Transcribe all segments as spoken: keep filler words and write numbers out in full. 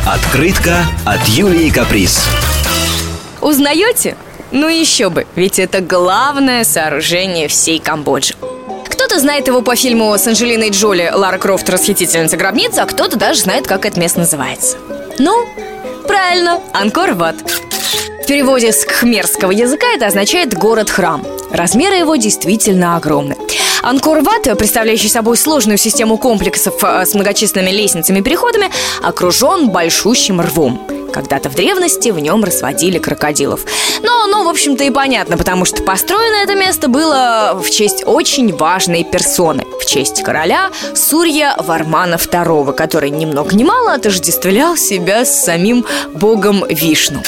Открытка от Юлии Каприз. Узнаете? Ну еще бы, ведь это главное сооружение всей Камбоджи. Кто-то знает его по фильму с Анджелиной Джоли «Лара Крофт. Расхитительница гробниц», а кто-то даже знает, как это место называется. Ну, правильно, Ангкор-Ват. В переводе с кхмерского языка это означает «город-храм». Размеры его действительно огромны. Ангкор-Ват, представляющий собой сложную систему комплексов с многочисленными лестницами и переходами, окружен большущим рвом. Когда-то в древности в нем разводили крокодилов. Но, ну, в общем-то и понятно, потому что построено это место было в честь очень важной персоны. В честь короля Сурья Вармана второго, который ни много ни мало отождествлял себя с самим богом Вишну.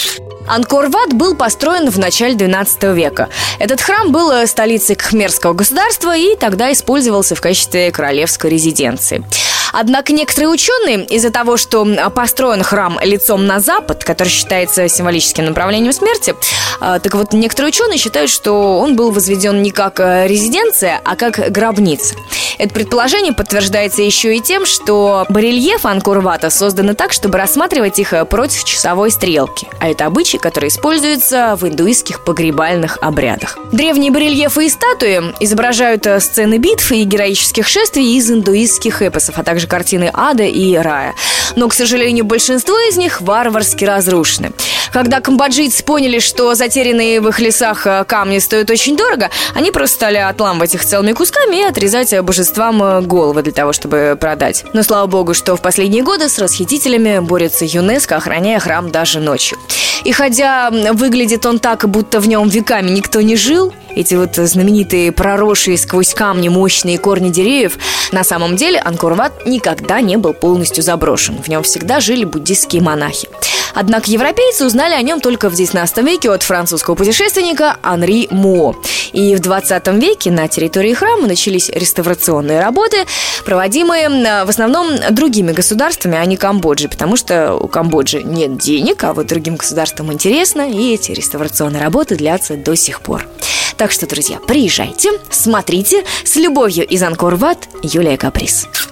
Ангкор-Ват был построен в начале двенадцатого века. Этот храм был столицей кхмерского государства и тогда использовался в качестве королевской резиденции. Однако некоторые ученые из-за того, что построен храм лицом на запад, который считается символическим направлением смерти, так вот, некоторые ученые считают, что он был возведен не как резиденция, а как гробница. Это предположение подтверждается еще и тем, что барельефы Ангкор-Вата созданы так, чтобы рассматривать их против часовой стрелки. А это обычай, который используется в индуистских погребальных обрядах. Древние барельефы и статуи изображают сцены битв и героических шествий из индуистских эпосов, а также картины ада и рая. Но, к сожалению, большинство из них варварски разрушены. Когда камбоджийцы поняли, что затерянные в их лесах камни стоят очень дорого, они просто стали отламывать их целыми кусками и отрезать божествам головы для того, чтобы продать. Но слава богу, что в последние годы с расхитителями борется ЮНЕСКО, охраняя храм даже ночью. И хотя выглядит он так, будто в нем веками никто не жил, эти вот знаменитые проросшие сквозь камни мощные корни деревьев, на самом деле Ангкор-Ват никогда не был полностью заброшен. В нем всегда жили буддистские монахи. Однако европейцы узнали о нем только в девятнадцатом веке от французского путешественника Анри Муо. И в двадцатом веке на территории храма начались реставрационные работы, проводимые в основном другими государствами, а не Камбоджей, потому что у Камбоджи нет денег, а вот другим государствам интересно, и эти реставрационные работы длятся до сих пор. Так что, друзья, приезжайте, смотрите. С любовью из Ангкор-Ват, Юлия Каприз.